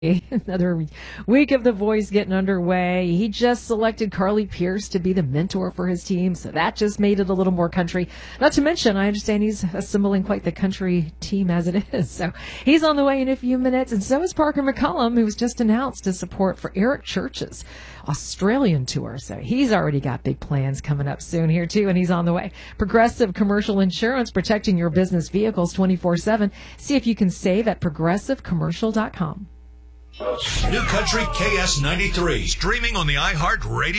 Another week of The Voice getting underway. He just selected Carly Pearce to be the mentor for his team, so that just made it a little more country. Not to mention, I understand he's assembling quite the country team as it is. So he's on the way in a few minutes, and so is Parker McCullum, who was just announced as support for Eric Church's Australian tour. So he's already got big plans coming up soon here, too, and he's on the way. Progressive Commercial Insurance, protecting your business vehicles 24/7. See if you can save at progressivecommercial.com. New Country KS93, streaming on the iHeart Radio